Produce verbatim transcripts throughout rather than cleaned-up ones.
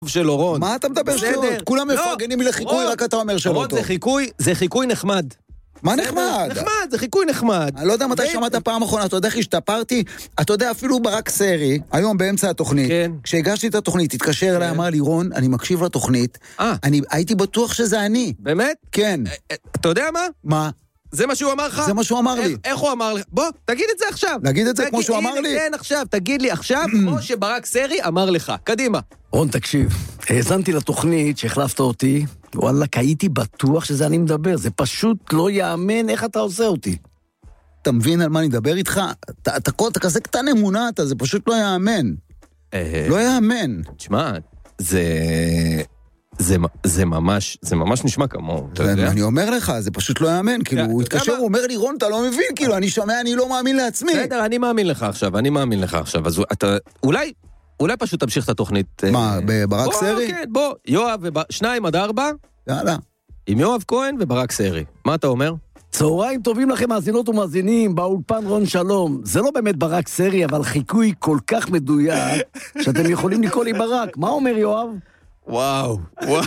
של אורון. מה אתה מדבר שטויות? כולם מפרגנים לי לחיקוי, רק אתה אומר שלא טוב. זה חיקוי, זה חיקוי נחמד. מה נחמד? נחמד, זה חיקוי נחמד. אני לא יודע מתי שמעת פעם אחרונה, אתה יודע איך השתפרתי? אתה יודע, אפילו ברק סרי, היום באמצע התוכנית, כשהגשתי את התוכנית, התקשר אליי, אמר לי, רון, אני מקשיב לתוכנית, אני הייתי בטוח שזה אני. באמת? כן. אתה יודע מה? מה? זה מה שהוא אמר לך? זה מה שהוא אמר לי. איך הוא אמר לך? בוא, תגיד את זה עכשיו. להגיד את זה כמו שהוא אמר לי? כן, עכשיו, תגיד לי עכשיו, כמו שברק סרי אמר לך. קדימה. רון, תקשיב, האזנתי לתוכנית שהחלפת אותי, וואלה, הייתי בטוח שזה אני מדבר, זה פשוט לא יאמן איך אתה עושה אותי. אתה מבין על מה אני מדבר איתך? אתה, אתה, אתה כזה קטן אמונה, אתה, זה פשוט לא יאמן. לא יאמן. תשמע, זה... זה, זה ממש, זה ממש נשמע כמו, אתה יודע? אני אומר לך, זה פשוט לא יאמן, כאילו, הוא התקשר, הוא אומר לי, רון, אתה לא מבין, כאילו, אני שומע, אני לא מאמין לעצמי. בסדר, אני מאמין לך עכשיו, אני מאמין לך עכשיו, אז אתה, אולי, אולי פשוט תמשיך את התוכנית. מה, בברק סרי? כן, בוא, יואב, שניים עד ארבע. יאללה. עם יואב כהן וברק סרי. מה אתה אומר? צהריים טובים לכם מאזינות ומאזינים, באולפן רון שלום. זה לא באמת ברק סרי, אבל חיקוי כל כך מדויק, שאתם יכולים לקרוא לי ברק. מה אומר יואב? וואו, וואו,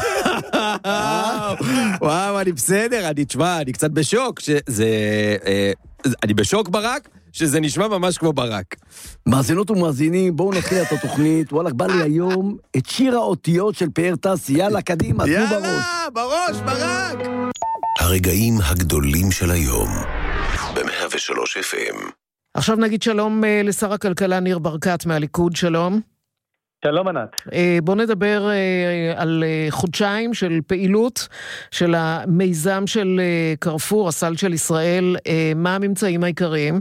וואו, אני בסדר, אני תשמע, אני קצת בשוק, שזה, אני בשוק ברק, שזה נשמע ממש כמו ברק. מאזינות ומאזינים, בואו נתחיל את התוכנית, וואלה, בא לי היום את שיר האותיות של פאר טס, יאללה, קדימה, תנו בראש. יאללה, בראש, ברק! הרגעים הגדולים של היום, ב-מאה ושלוש אף אם. עכשיו נגיד שלום לשר הכלכלה ניר ברקת מהליכוד, שלום. שלום ענת. בוא נדבר על חודשיים של פעילות של המיזם של קרפור, הסל של ישראל. מה הממצאים העיקריים?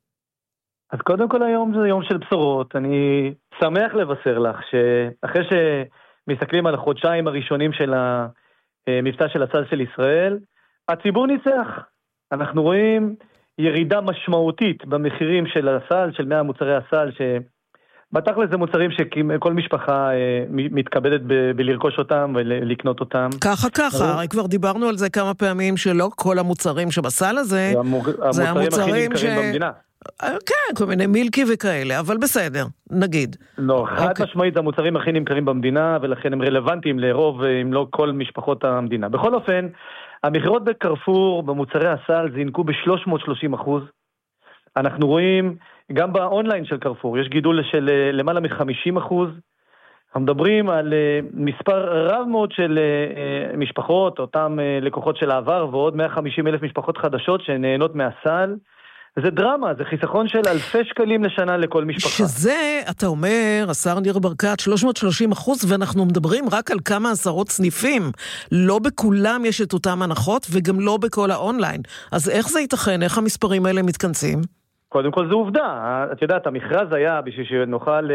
אז קודם כל היום זה יום של בשורות. אני שמח לבשר לך שאחרי שמסתכלים על החודשיים הראשונים של המבצע של הסל של ישראל, הציבור ניצח. אנחנו רואים ירידה משמעותית במחירים של הסל, של מאה מוצרי הסל ש... בתכל'ס זה מוצרים שכל משפחה אה, מתכבדת ב- בלרכוש אותם ולקנות אותם. ככה ככה, הרי כבר דיברנו על זה כמה פעמים שלא כל המוצרים שבסל הזה, זה, המוג... זה המוצרים הכי נמכרים ש... במדינה. כן, כל מיני מילקי וכאלה, אבל בסדר, נגיד. לא, חד אוקיי. משמעית המוצרים הכי נמכרים במדינה, ולכן הם רלוונטיים לרוב, אם לא כל משפחות המדינה. בכל אופן, המחירות בקרפור, במוצרי הסל, זינקו ב-שלוש מאות ושלושים אחוז. אנחנו רואים... גם באונליין של קרפור יש גידול של למעלה מ-חמישים אחוז. אנחנו מדברים על מספר רב מאוד של משפחות, אותם לקוחות של העבר, ועוד מאה וחמישים אלף משפחות חדשות שנהנות מהסל. זה דרמה, זה חיסכון של אלפי שקלים לשנה לכל משפחה. שזה, אתה אומר, השר ניר ברקת, שלוש מאות ושלושים אחוז, ואנחנו מדברים רק על כמה עשרות סניפים. לא בכולם יש את אותם הנחות, וגם לא בכל האונליין. אז איך זה ייתכן? איך המספרים האלה מתכנסים? קודם כל זו עובדה, את יודעת, המכרז היה בשביל שנוכל,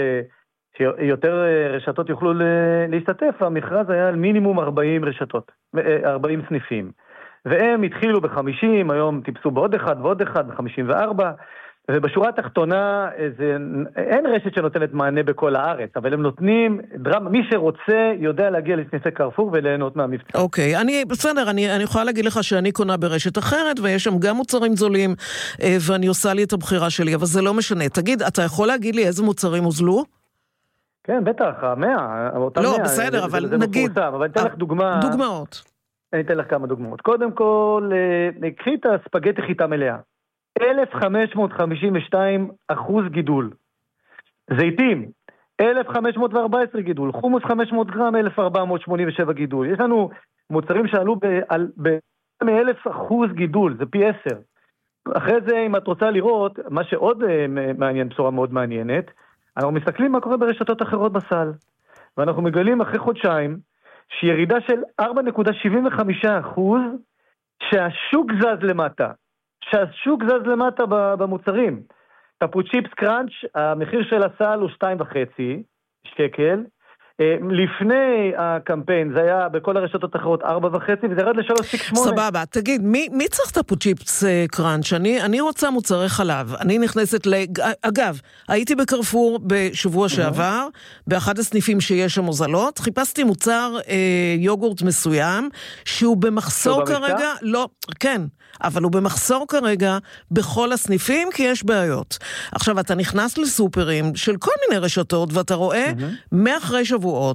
שיותר רשתות יוכלו להשתתף, המכרז היה על מינימום ארבעים רשתות, ארבעים סניפים, והם התחילו ב-חמישים, היום טיפסו בעוד אחד ועוד אחד, ב-חמישים וארבע, ובשורה התחתונה, זה, אין רשת שנותנת מענה בכל הארץ, אבל הם נותנים דרמה, מי שרוצה יודע להגיע לסניפי קרפור וליהנות מהמבצע. אוקיי, okay, אני, בסדר, אני, אני יכולה להגיד לך שאני קונה ברשת אחרת, ויש שם גם מוצרים זולים, ואני עושה לי את הבחירה שלי, אבל זה לא משנה. תגיד, אתה יכול להגיד לי איזה מוצרים הוזלו? כן, בטח, המאה. לא, מאה, בסדר, זה, אבל זה, זה נגיד... מפורסם, אבל אני אתן לך דוגמה... דוגמאות. אני אתן לך כמה דוגמאות. קודם כל, קחי את הספגטי חיטה מלאה. אלף חמש מאות חמישים ושתיים אחוז גידול. זיתים, אלף חמש מאות וארבע עשרה גידול. חומוס חמש מאות גרם, אלף ארבע מאות שמונים ושבע גידול. יש לנו מוצרים שעלו ב-אלף אחוז גידול, זה פי עשר. אחרי זה, אם את רוצה לראות, מה שעוד מעניין, בשורה מאוד מעניינת, אנחנו מסתכלים מה קורה ברשתות אחרות בסל. ואנחנו מגלים אחרי חודשיים, שירידה של ארבע נקודה שבעים וחמישה אחוז, שהשוק זז למטה. שהשוק זז למטה במוצרים. טפוצ'יפס קראנץ', המחיר של הסל הוא שתיים וחצי שקל. לפני הקמפיין זה היה בכל הרשתות האחרות ארבע וחצי, וזה ירד ל-שלוש נקודה שמונה. סבבה, תגיד, מי, מי צריך טפוצ'יפס קראנץ'? אני, אני רוצה מוצרי חלב. אני נכנסת ל... אגב, הייתי בקרפור בשבוע שעבר, באחד הסניפים שיש שם מוזלות, חיפשתי מוצר אה, יוגורט מסוים, שהוא במחסור כרגע... לא, כן. אבל הוא במחסור כרגע בכל הסניפים, כי יש בעיות. עכשיו, אתה נכנס לסופרים של כל מיני רשתות, ואתה רואה, מאחרי שבועות,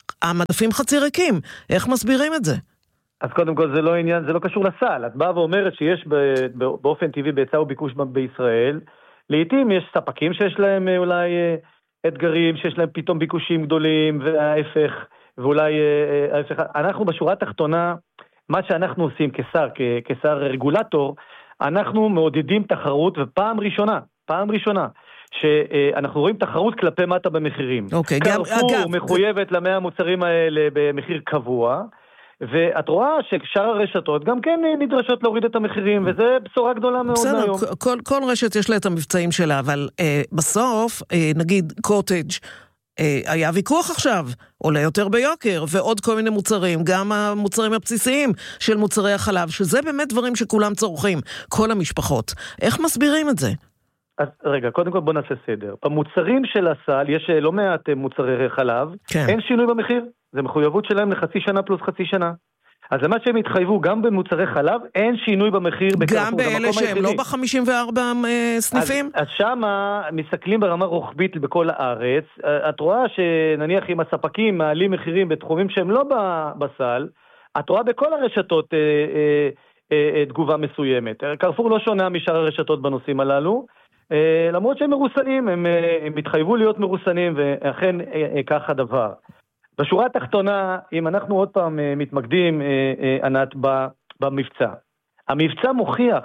המדפים חצי ריקים. איך מסבירים את זה? אז קודם כל זה לא עניין, זה לא קשור לסל. את באה ואומרת שיש באופן טבעי בהיצע וביקוש בישראל, לעתים יש ספקים שיש להם אולי אתגרים, שיש להם פתאום ביקושים גדולים, וההפך, ואולי ההפך. אנחנו בשורה התחתונה, מה שאנחנו עושים כשר, כשר רגולטור, אנחנו מעודדים תחרות, ופעם ראשונה, פעם ראשונה, שאנחנו רואים תחרות כלפי מטה במחירים. אוקיי, קרפור גם, אגב... מחויבת למאה המוצרים האלה במחיר קבוע, ואת רואה ששאר הרשתות גם כן נדרשות להוריד את המחירים, וזה בשורה גדולה מאוד בסדר, היום. כל, כל רשת יש לה את המבצעים שלה, אבל אה, בסוף, אה, נגיד קוטג', אה, היה ויכוח עכשיו, עולה יותר ביוקר, ועוד כל מיני מוצרים, גם המוצרים הבסיסיים של מוצרי החלב, שזה באמת דברים שכולם צורכים, כל המשפחות. איך מסבירים את זה? אז רגע, קודם כל בוא נעשה סדר. במוצרים של הסל יש לא מעט מוצרי חלב, כן. אין שינוי במחיר, זה מחויבות שלהם לחצי שנה פלוס חצי שנה. אז למה שהם התחייבו גם במוצרי חלב, אין שינוי במחיר בקרפור. גם באלה שהם לא ב-חמישים וארבע סניפים? אז, אז שמה מסתכלים ברמה רוחבית בכל הארץ, את רואה שנניח אם הספקים מעלים מחירים בתחומים שהם לא בסל, את רואה בכל הרשתות אה, אה, אה, תגובה מסוימת. קרפור לא שונה משאר הרשתות בנושאים הללו, אה, למרות שהם מרוסנים, הם, הם התחייבו להיות מרוסנים, ואכן אה, אה, כך הדבר. בשורה התחתונה, אם אנחנו עוד פעם אה, מתמקדים, אה, אה, ענת, במבצע. המבצע מוכיח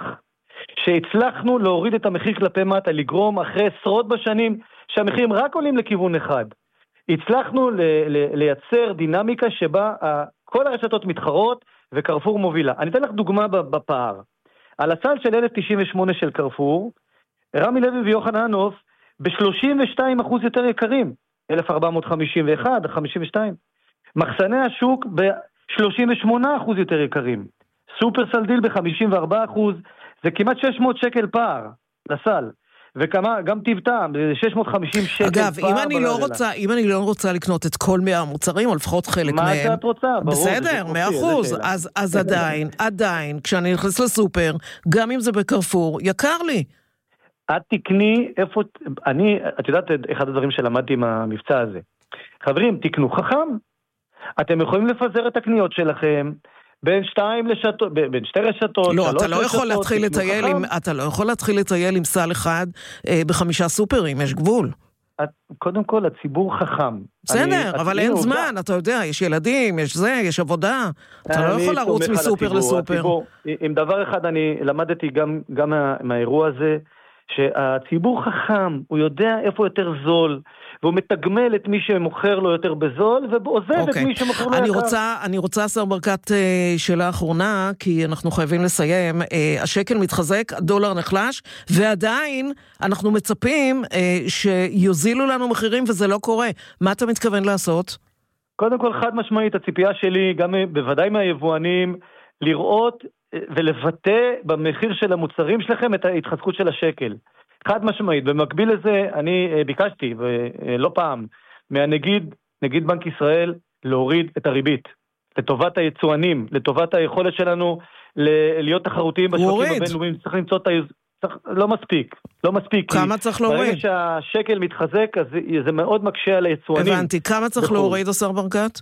שהצלחנו להוריד את המחיר כלפי מטה, לגרום אחרי עשרות בשנים שהמחירים רק עולים לכיוון אחד. הצלחנו ל- ל- לייצר דינמיקה שבה ה- כל הרשתות מתחרות וקרפור מובילה. אני אתן לך דוגמה בפער. על הסל של אלף תשעים ושמונה של קרפור, רמי לוי ויוחננוף ב-שלושים ושתיים אחוז יותר יקרים. אלף ארבע מאות חמישים ואחת, חמישים ושתיים. מחסני השוק ב-שלושים ושמונה אחוז יותר יקרים. סופר סלדיל ב-חמישים וארבעה אחוז, זה כמעט שש מאות שקל פער לסל. וכמה, גם טבטם, זה שש מאות וחמישים שקל אגב, פער. אגב, אם, לא אם אני לא רוצה לקנות את כל מאה המוצרים, או לפחות חלק מה מהם... מה שאת רוצה? ברור. בסדר, מאה אחוז. אז, אז עדיין, עדיין, כשאני נכנס לסופר, גם אם זה בקרפור, יקר לי. את תקני איפה... אני, את יודעת, אחד הדברים שלמדתי עם המבצע הזה. חברים, תקנו חכם. אתם יכולים לפזר את הקניות שלכם בין שתיים לשתות, בין שתי רשתות. לא, אתה לא יכול להתחיל לטייל עם, אתה לא יכול להתחיל לטייל עם סל אחד אה, בחמישה סופרים, יש גבול. את, קודם כל, הציבור חכם. בסדר, אני, אבל אין זמן, עובדה. אתה יודע, יש ילדים, יש זה, יש עבודה. אתה לא יכול לרוץ מסופר הציבור, לסופר. הציבור, עם דבר אחד אני למדתי גם, גם מה, מהאירוע הזה, שהציבור חכם, הוא יודע איפה יותר זול, והוא מתגמל את מי שמוכר לו יותר בזול, ועוזב okay. את מי שמוכר לו אני יותר. רוצה, אני רוצה, שר ברקת, שאלה אחרונה, כי אנחנו חייבים לסיים. השקל מתחזק, הדולר נחלש, ועדיין אנחנו מצפים שיוזילו לנו מחירים, וזה לא קורה. מה אתה מתכוון לעשות? קודם כל, חד משמעית, הציפייה שלי, גם בוודאי מהיבואנים, לראות ולבטא במחיר של המוצרים שלכם את ההתחזקות של השקל. חד משמעית. במקביל לזה, אני ביקשתי, ולא פעם, מהנגיד, נגיד בנק ישראל, להוריד את הריבית. לטובת היצואנים, לטובת היכולת שלנו להיות תחרותיים בשווקים הבינלאומיים. צריך למצוא את היז... לא מספיק, לא מספיק. כמה צריך להוריד? ברגע שהשקל מתחזק, אז זה מאוד מקשה על היצואנים. הבנתי. כמה צריך להוריד, שר ברקת?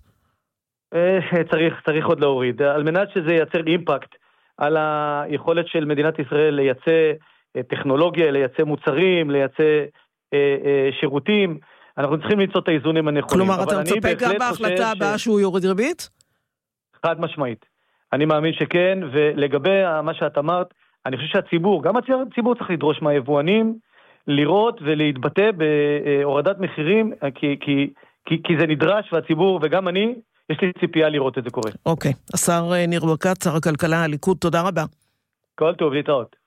צריך, צריך עוד להוריד. על מנת שזה ייצר אימפקט על היכולת של מדינת ישראל לייצא טכנולוגיה, לייצא מוצרים, לייצא אה, אה, שירותים. אנחנו צריכים למצוא את האיזונים הנכונים. כלומר, אתה מצפה גם בהחלטה הבאה ש... שהוא יוריד ריבית? חד משמעית. אני מאמין שכן, ולגבי מה שאת אמרת, אני חושב שהציבור, גם הציבור צריך לדרוש מהיבואנים, לראות ולהתבטא בהורדת מחירים, כי, כי, כי, כי זה נדרש, והציבור, וגם אני, יש לי ציפייה לראות את זה קורה. אוקיי. השר ניר ברקת, שר הכלכלה, הליכוד, תודה רבה. כל טוב, להתראות.